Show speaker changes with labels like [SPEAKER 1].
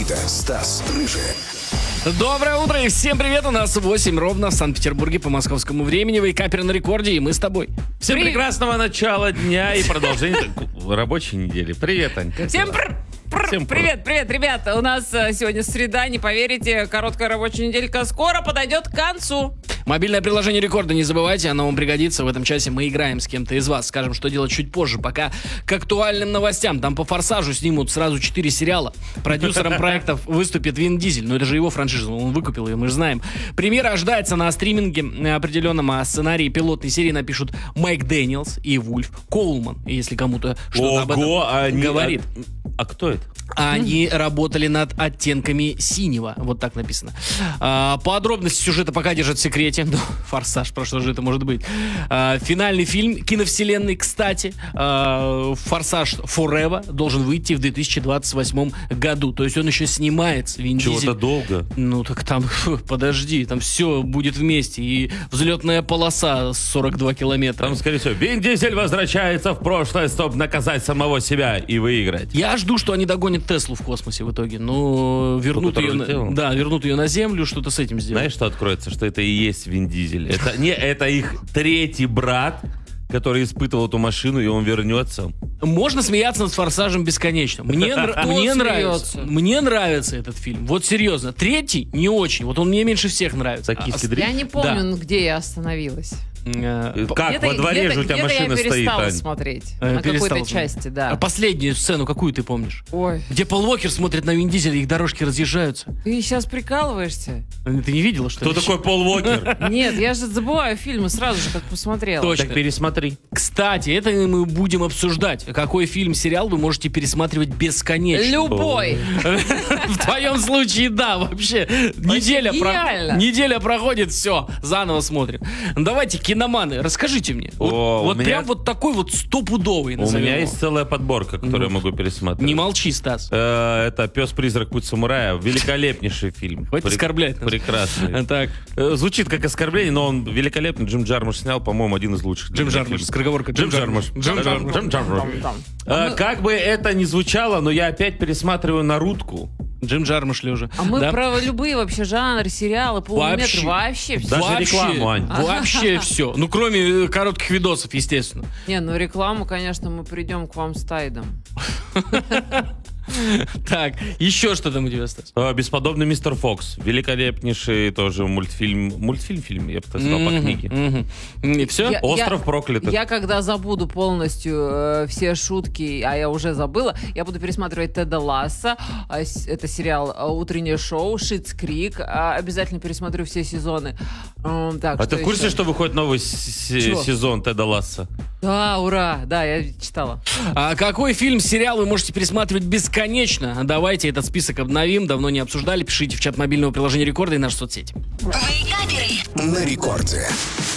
[SPEAKER 1] Никита, Стас, Рыжий.
[SPEAKER 2] Доброе утро и всем привет. У нас 8 ровно в Санкт-Петербурге по московскому времени. Вейкапер на рекорде, и мы с тобой.
[SPEAKER 3] Всем прекрасного начала дня и продолжения рабочей недели. Привет, Ань.
[SPEAKER 4] Всем привет, ребята. У нас сегодня среда, не поверите, короткая рабочая неделька скоро подойдет к концу.
[SPEAKER 2] Мобильное приложение Рекорда, не забывайте, оно вам пригодится. В этом часе мы играем с кем-то из вас. Скажем, что делать чуть позже. Пока к актуальным новостям. Там по «Форсажу» снимут сразу 4 сериала. Продюсером проектов выступит Вин Дизель. Но это же его франшиза, он выкупил ее, мы же знаем. Премьера ожидается на стриминге определенном. А сценарий пилотной серии напишут Майк Дэниелс и Вульф Коулман. Если кому-то что-то об этом говорит.
[SPEAKER 3] А кто это?
[SPEAKER 2] Они работали над «Оттенками синего». Вот так написано. Подробности сюжета пока держат в секрете. «Форсаж», про что же это может быть? Финальный фильм киновселенной, кстати, «Форсаж Forever» должен выйти в 2028 году. То есть он еще снимается. Вин Дизель.
[SPEAKER 3] Чего-то долго.
[SPEAKER 2] Ну так там, подожди, там все будет вместе. И взлетная полоса 42 километра.
[SPEAKER 3] Там, скорее всего, Вин Дизель возвращается в прошлое, чтобы наказать самого себя и выиграть.
[SPEAKER 2] Я жду, что они догонят Теслу в космосе в итоге. Но вернут ее, вернут ее на Землю, что-то с этим сделают.
[SPEAKER 3] Знаешь, что откроется? Что это и есть Вин Дизель. Это их третий брат, который испытывал эту машину, и он вернется.
[SPEAKER 2] Можно смеяться над «Форсажем» бесконечно. Мне нравится этот фильм. Вот серьезно. Третий не очень. Вот он мне меньше всех нравится.
[SPEAKER 4] Я не помню, где я остановилась.
[SPEAKER 3] Как во дворе же у тебя машина стоит, Ань?
[SPEAKER 4] Я перестала смотреть на какой-то части, да.
[SPEAKER 2] А последнюю сцену какую ты помнишь?
[SPEAKER 4] Ой.
[SPEAKER 2] Где Пол Уокер смотрит на Вин Дизеля, их дорожки разъезжаются.
[SPEAKER 4] Ты сейчас прикалываешься?
[SPEAKER 2] Ты не видела, что ли?
[SPEAKER 3] Кто такой Пол Уокер?
[SPEAKER 4] Нет, я же забываю фильмы сразу же, как посмотрела.
[SPEAKER 2] Точно.
[SPEAKER 3] Так пересмотри.
[SPEAKER 2] Кстати, это мы будем обсуждать. Какой фильм, сериал вы можете пересматривать бесконечно.
[SPEAKER 4] Любой.
[SPEAKER 2] В твоем случае, да, вообще. Неделя проходит, все, заново смотрим. Давайте, киноманы, расскажите мне. Вот прям вот такой вот стопудовый.
[SPEAKER 3] У меня есть целая подборка, которую я могу пересмотреть.
[SPEAKER 2] Не молчи, Стас.
[SPEAKER 3] Это «Пес-призрак. Путь самурая». Великолепнейший фильм.
[SPEAKER 2] Хватит оскорблять нас.
[SPEAKER 3] Прекрасный.
[SPEAKER 2] Так.
[SPEAKER 3] Звучит как оскорбление, но он великолепный. Джим Джармуш снял, по-моему, один из лучших.
[SPEAKER 2] Джим Джармуш, скороговорка.
[SPEAKER 3] Джим Джармуш. Как бы это ни звучало, но я опять пересматриваю «Нарутку».
[SPEAKER 2] Джим Джармуш ли уже?
[SPEAKER 4] А мы про любые вообще жанры, сериалы, полуметр, вообще все.
[SPEAKER 3] Даже рекламу, Ань.
[SPEAKER 2] Вообще все. Ну, кроме коротких видосов, естественно.
[SPEAKER 4] Не, ну рекламу, конечно, мы придем к вам с Тайдом.
[SPEAKER 2] Так, еще что там у тебя, Стас?
[SPEAKER 3] «Бесподобный мистер Фокс». Великолепнейший тоже мультфильм, я бы сказал, по книге.
[SPEAKER 2] И все?
[SPEAKER 3] «Остров проклятых».
[SPEAKER 4] Я когда забуду полностью все шутки, а я уже забыла, я буду пересматривать Теда Ласса. Это сериал «Утреннее шоу», «Шитс Крик». Обязательно пересмотрю все сезоны. Так,
[SPEAKER 3] а ты в курсе, что выходит новый сезон Теда Ласса?
[SPEAKER 4] Да, ура! Да, я читала.
[SPEAKER 2] А какой фильм, сериал вы можете пересматривать бесконечно? Давайте этот список обновим. Давно не обсуждали. Пишите в чат мобильного приложения Рекорда и наши соцсети.
[SPEAKER 1] На рекорде.